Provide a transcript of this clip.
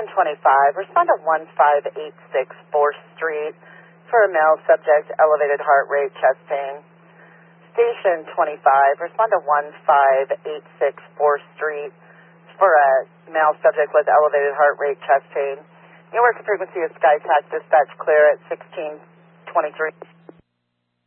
Station 25, respond to 1586 4th Street for a male subject, elevated heart rate, chest pain. Station 25, respond to 1586 4th Street for a male subject with elevated heart rate, chest pain. Your work frequency is SkyTac dispatch clear at 1623.